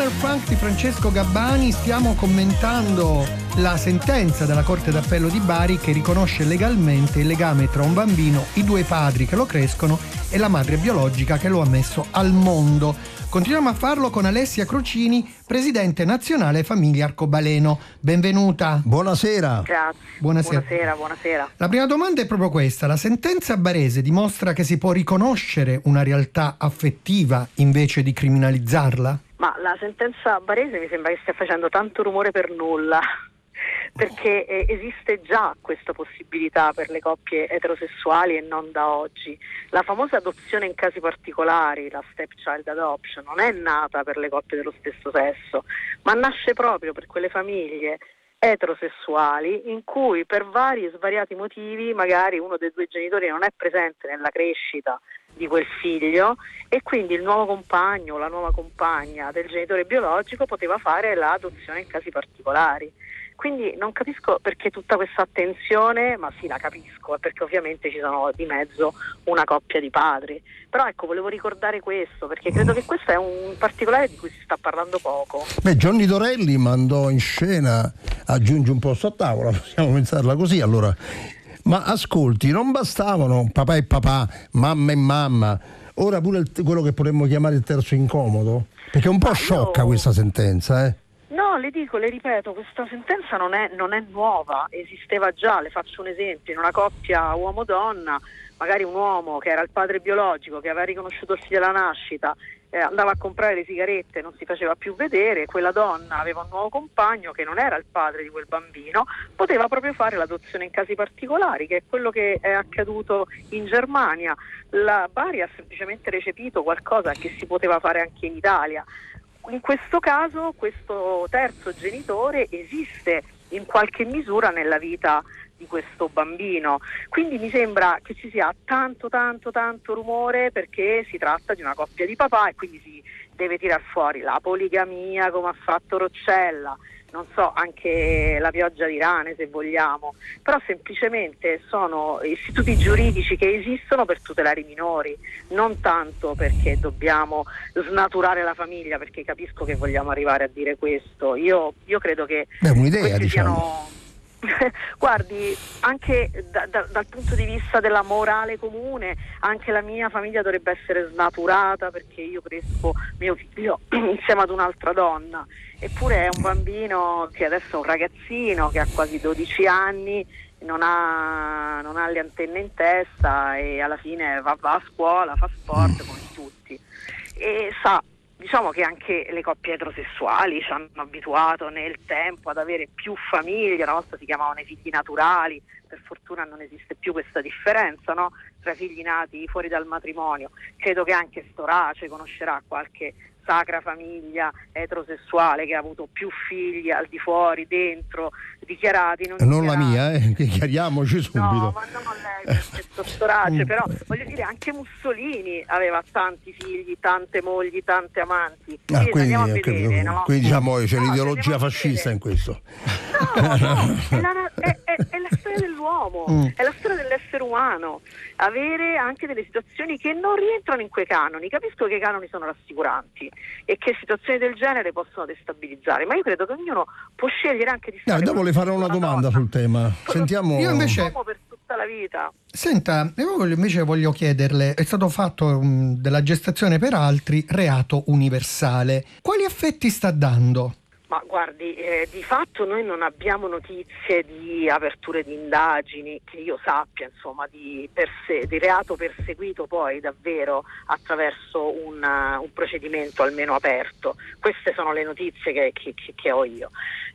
Summer Funk di Francesco Gabbani. Stiamo commentando la sentenza della Corte d'Appello di Bari che riconosce legalmente il legame tra un bambino, i due padri che lo crescono e la madre biologica che lo ha messo al mondo. Continuiamo a farlo con Alessia Crocini, presidente nazionale Famiglia Arcobaleno. Benvenuta. Buonasera. Grazie. Buonasera. La prima domanda è proprio questa. La sentenza barese dimostra che si può riconoscere una realtà affettiva invece di criminalizzarla? Ma la sentenza barese mi sembra che stia facendo tanto rumore per nulla, perché esiste già questa possibilità per le coppie eterosessuali e non da oggi. La famosa adozione in casi particolari, la stepchild adoption, non è nata per le coppie dello stesso sesso, ma nasce proprio per quelle famiglie eterosessuali in cui per vari e svariati motivi magari uno dei due genitori non è presente nella crescita di quel figlio e quindi il nuovo compagno o la nuova compagna del genitore biologico poteva fare l'adozione in casi particolari. Quindi non capisco perché tutta questa attenzione, ma sì, la capisco, perché ovviamente ci sono di mezzo una coppia di padri. Però ecco, volevo ricordare questo, perché credo che questo è un particolare di cui si sta parlando poco. Johnny Dorelli mandò in scena Aggiungi un posto a tavola, possiamo pensarla così allora. Ma ascolti, non bastavano papà e papà, mamma e mamma, ora pure quello che potremmo chiamare il terzo incomodo? Perché è un po' sciocca questa sentenza, No, le ripeto, questa sentenza non è nuova, esisteva già. Le faccio un esempio: in una coppia uomo-donna, magari un uomo che era il padre biologico, che aveva riconosciuto il figlio alla nascita, andava a comprare le sigarette, non si faceva più vedere, quella donna aveva un nuovo compagno che non era il padre di quel bambino, poteva proprio fare l'adozione in casi particolari, che è quello che è accaduto in Germania. La Bari ha semplicemente recepito qualcosa che si poteva fare anche in Italia. In questo caso questo terzo genitore esiste in qualche misura nella vita di questo bambino, quindi mi sembra che ci sia tanto rumore perché si tratta di una coppia di papà e quindi si deve tirar fuori la poligamia come ha fatto Roccella, non so, anche la pioggia di rane se vogliamo, però semplicemente sono istituti giuridici che esistono per tutelare i minori, non tanto perché dobbiamo snaturare la famiglia, perché capisco che vogliamo arrivare a dire questo. Io credo che un'idea, diciamo. Guardi, anche dal punto di vista della morale comune, anche la mia famiglia dovrebbe essere snaturata perché io cresco mio figlio insieme ad un'altra donna, eppure è un bambino che adesso è un ragazzino che ha quasi 12 anni, non ha le antenne in testa e alla fine va a scuola, fa sport come tutti e diciamo che anche le coppie eterosessuali ci hanno abituato nel tempo ad avere più famiglie. Una volta si chiamavano i figli naturali, per fortuna non esiste più questa differenza, no? Tra figli nati fuori dal matrimonio. Credo che anche Storace conoscerà qualche sacra famiglia eterosessuale che ha avuto più figli al di fuori, dentro, dichiarati, non la mia, che chiariamoci subito. No, ma non lei, questo Storace, però voglio dire anche Mussolini aveva tanti figli, tante mogli, tante amanti. Quindi andiamo a vedere, no? Quindi diciamo c'è l'ideologia fascista in questo. No, è la storia dell'uomo, è la storia dell'essere umano, avere anche delle situazioni che non rientrano in quei canoni. Capisco che i canoni sono rassicuranti e che situazioni del genere possono destabilizzare, ma io credo che ognuno può scegliere anche di stare dopo le farò una domanda sul tema. Sentiamo. Io invece per tutta la vita. Senta, io voglio chiederle, è stato fatto della gestazione per altri reato universale. Quali effetti sta dando? Ma guardi, di fatto noi non abbiamo notizie di aperture di indagini, che io sappia, insomma, di reato perseguito poi davvero attraverso un procedimento almeno aperto. Queste sono le notizie che ho io.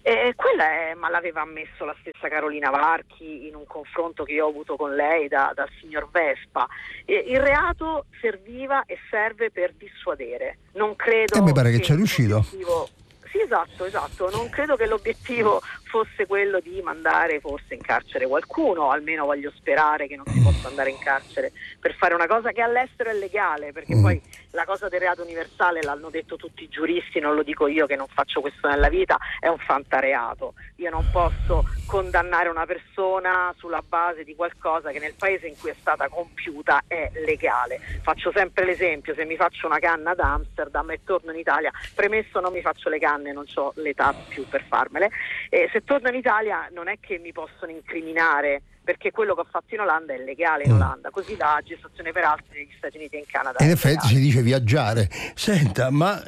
Ma l'aveva ammesso la stessa Carolina Varchi in un confronto che io ho avuto con lei dal signor Vespa. Il reato serviva e serve per dissuadere. Non credo. Mi pare che ci è riuscito. Sì, esatto. Non credo che l'obiettivo fosse quello di mandare forse in carcere qualcuno, almeno voglio sperare che non si possa andare in carcere per fare una cosa che all'estero è legale, perché poi la cosa del reato universale l'hanno detto tutti i giuristi, non lo dico io che non faccio questo nella vita, è un fantareato. Io non posso condannare una persona sulla base di qualcosa che nel paese in cui è stata compiuta è legale. Faccio sempre l'esempio: se mi faccio una canna ad Amsterdam e torno in Italia, premesso non mi faccio le canne, non ho l'età più per farmele, se torno in Italia non è che mi possono incriminare, perché quello che ho fatto in Olanda è legale in Olanda, così la gestazione per altri negli Stati Uniti e in Canada. In effetti si dice viaggiare. Senta, ma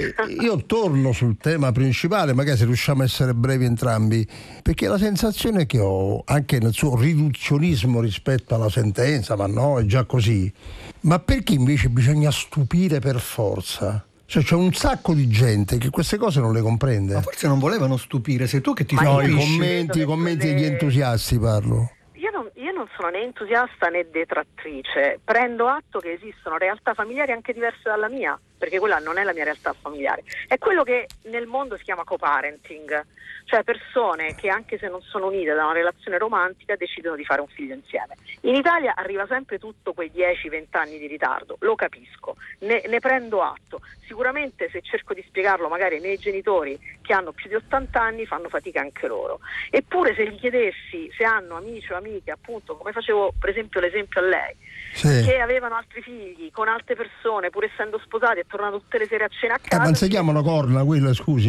io torno sul tema principale, magari se riusciamo a essere brevi entrambi, perché la sensazione che ho, anche nel suo riduzionismo rispetto alla sentenza, ma no, è già così, ma perché invece bisogna stupire per forza? Cioè c'è un sacco di gente che queste cose non le comprende. Ma forse non volevano stupire, sei tu che ti no, stupisci. i commenti degli entusiasti parlo. Io non sono né entusiasta né detrattrice, prendo atto che esistono realtà familiari anche diverse dalla mia, perché quella non è la mia realtà familiare, è quello che nel mondo si chiama co-parenting, cioè persone che anche se non sono unite da una relazione romantica decidono di fare un figlio insieme. In Italia arriva sempre tutto quei 10-20 anni di ritardo, lo capisco, ne prendo atto. Sicuramente se cerco di spiegarlo magari ai miei genitori che hanno più di 80 anni fanno fatica anche loro, eppure se gli chiedessi se hanno amici o amiche, appunto come facevo per esempio l'esempio a lei, sì, che avevano altri figli con altre persone pur essendo sposati e tornano tutte le sere a cena a casa, ma non si chiamano corna quella, scusi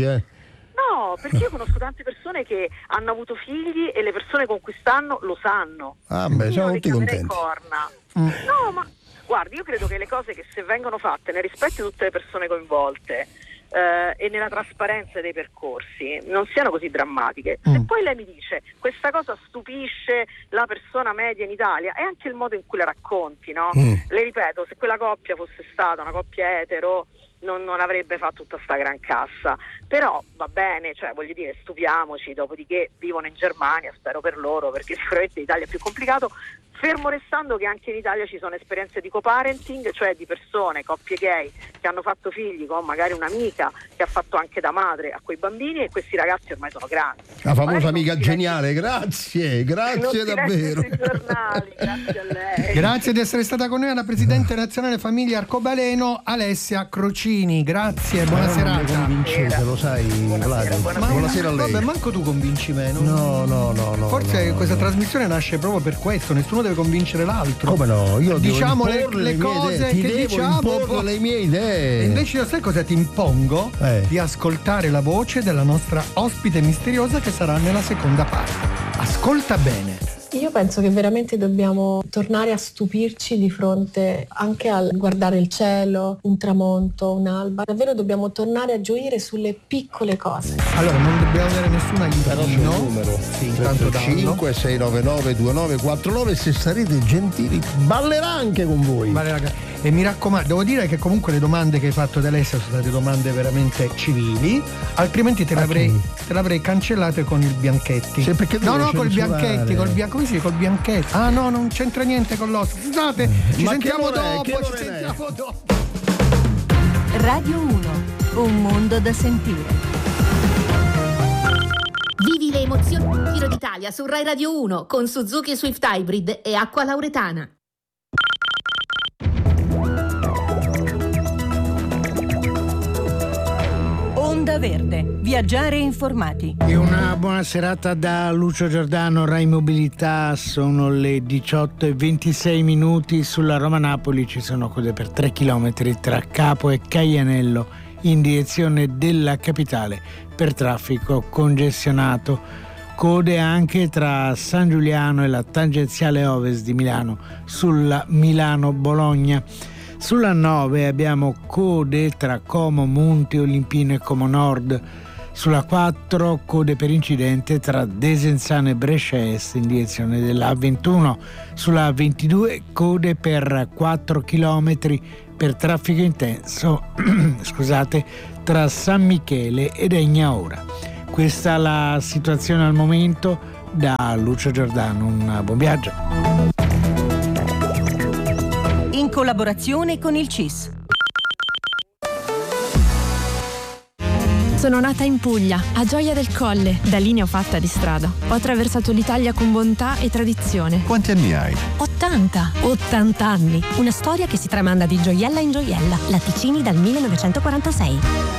No, perché io conosco tante persone che hanno avuto figli e le persone con cui stanno lo sanno. Ah beh, siamo tutti contenti. Corna. No, ma guardi, io credo che le cose che se vengono fatte nel rispetto di tutte le persone coinvolte e nella trasparenza dei percorsi non siano così drammatiche. Se poi lei mi dice questa cosa stupisce la persona media in Italia, è anche il modo in cui la racconti, no? Le ripeto, se quella coppia fosse stata una coppia etero non avrebbe fatto tutta sta gran cassa, però va bene, cioè voglio dire, stupiamoci, dopodiché vivono in Germania, spero per loro, perché sicuramente in Italia è più complicato, fermo restando che anche in Italia ci sono esperienze di co-parenting, cioè di persone, coppie gay che hanno fatto figli con magari un'amica che ha fatto anche da madre a quei bambini, e questi ragazzi ormai sono grandi. La famosa amica geniale, grazie davvero. Giornali, grazie a lei. Grazie di essere stata con noi la Presidente Nazionale Famiglia Arcobaleno, Alessia Crocini, grazie, buona serata. Convincete, lo sai, Vlad. Buonasera a lei. Vabbè, manco tu convinci me, no. Forse questa trasmissione nasce proprio per questo, nessuno deve convincere l'altro. Come no? Io diciamo le cose che diciamo, le mie idee. E invece io sai cosa ti impongo? Di ascoltare la voce della nostra ospite misteriosa che sarà nella seconda parte. Ascolta bene. Io penso che veramente dobbiamo tornare a stupirci di fronte anche al guardare il cielo, un tramonto, un'alba. Davvero dobbiamo tornare a gioire sulle piccole cose. Allora, non dobbiamo avere nessun aiutino. Però c'è il numero. Sì, intanto 5 699 2949, se sarete gentili ballerà anche con voi. E mi raccomando, devo dire che comunque le domande che hai fatto ad Alessia sono state domande veramente civili, altrimenti te le avrei cancellate con il Bianchetti. No, col Bianchetti, come si dice, col Bianchetti. Ah no, non c'entra niente con l'osso. Scusate, ci sentiamo dopo. Radio 1, un mondo da sentire. Vivi le emozioni Giro d'Italia su Rai Radio 1 con Suzuki Swift Hybrid e Acqua Lauretana. Onda Verde, viaggiare informati. E una buona serata da Lucio Giordano, Rai Mobilità. Sono le 18:26 sulla Roma-Napoli. Ci sono code per 3 chilometri tra Capo e Caianello in direzione della capitale per traffico congestionato. Code anche tra San Giuliano e la tangenziale ovest di Milano sulla Milano-Bologna. Sulla 9 abbiamo code tra Como, Monte Olimpino e Como Nord. Sulla 4 code per incidente tra Desenzano e Brescia Est in direzione della A21. Sulla 22 code per 4 km per traffico intenso tra San Michele ed Egnaora. Questa è la situazione al momento. Da Lucio Giordano, un buon viaggio. In collaborazione con il CIS. Sono nata in Puglia, a Gioia del Colle. Da lì ne ho fatta di strada. Ho attraversato l'Italia con bontà e tradizione. Quanti anni hai? 80. 80 anni. Una storia che si tramanda di gioiella in gioiella. Latticini dal 1946.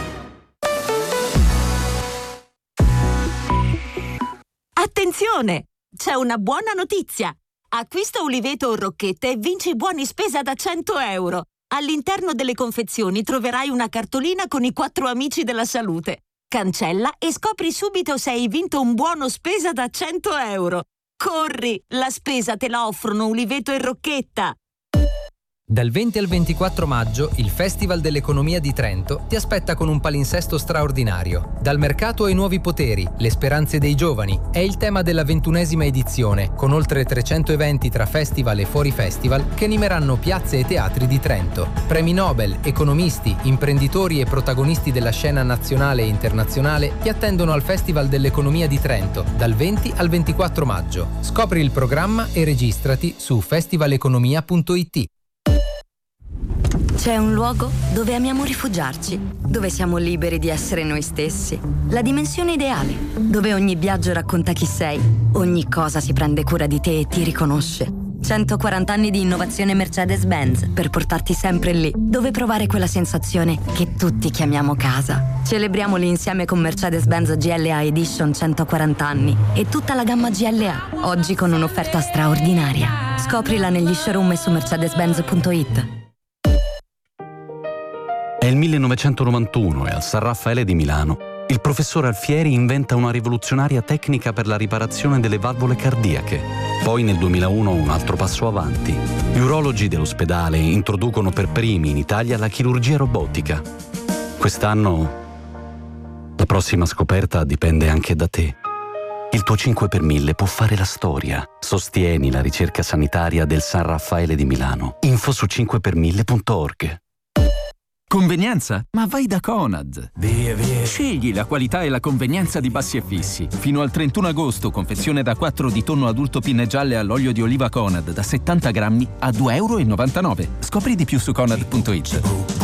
Attenzione! C'è una buona notizia! Acquista uliveto o rocchette e vinci buoni spesa da 100 euro. All'interno delle confezioni troverai una cartolina con i 4 amici della salute. Cancella e scopri subito se hai vinto un buono spesa da 100 euro. Corri! La spesa te la offrono Uliveto e Rocchetta! Dal 20 al 24 maggio il Festival dell'Economia di Trento ti aspetta con un palinsesto straordinario. Dal mercato ai nuovi poteri, le speranze dei giovani è il tema della 21ª edizione, con oltre 300 eventi tra festival e fuori festival che animeranno piazze e teatri di Trento. Premi Nobel, economisti, imprenditori e protagonisti della scena nazionale e internazionale ti attendono al Festival dell'Economia di Trento dal 20 al 24 maggio. Scopri il programma e registrati su festivaleconomia.it. C'è un luogo dove amiamo rifugiarci, dove siamo liberi di essere noi stessi. La dimensione ideale, dove ogni viaggio racconta chi sei, ogni cosa si prende cura di te e ti riconosce. 140 anni di innovazione Mercedes-Benz per portarti sempre lì, dove provare quella sensazione che tutti chiamiamo casa. Celebriamoli insieme con Mercedes-Benz GLA Edition 140 anni e tutta la gamma GLA, oggi con un'offerta straordinaria. Scoprila negli showroom e su mercedes-benz.it. È il 1991 e al San Raffaele di Milano il professor Alfieri inventa una rivoluzionaria tecnica per la riparazione delle valvole cardiache. Poi nel 2001 un altro passo avanti. Gli urologi dell'ospedale introducono per primi in Italia la chirurgia robotica. Quest'anno la prossima scoperta dipende anche da te. Il tuo 5 per 1000 può fare la storia. Sostieni la ricerca sanitaria del San Raffaele di Milano. Info su 5per1000.org. Convenienza? Ma vai da Conad! Via. Scegli la qualità e la convenienza di Bassi e Fissi. Fino al 31 agosto, confezione da 4 di tonno adulto pinne gialle all'olio di oliva Conad da 70 grammi a €2,99. Scopri di più su Conad.it.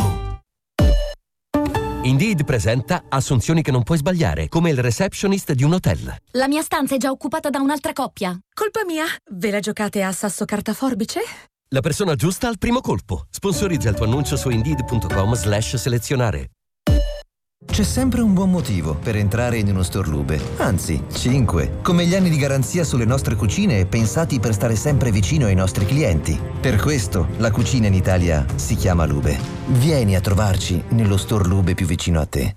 Indeed presenta assunzioni che non puoi sbagliare, come il receptionist di un hotel. La mia stanza è già occupata da un'altra coppia. Colpa mia? Ve la giocate a sasso carta forbice? La persona giusta al primo colpo. Sponsorizza il tuo annuncio su Indeed.com/selezionare. C'è sempre un buon motivo per entrare in uno store Lube. Anzi, 5. Come gli anni di garanzia sulle nostre cucine pensati per stare sempre vicino ai nostri clienti. Per questo la cucina in Italia si chiama Lube. Vieni a trovarci nello store Lube più vicino a te.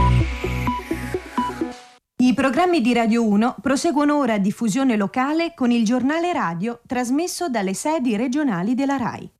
I programmi di Radio 1 proseguono ora a diffusione locale con il giornale radio trasmesso dalle sedi regionali della RAI.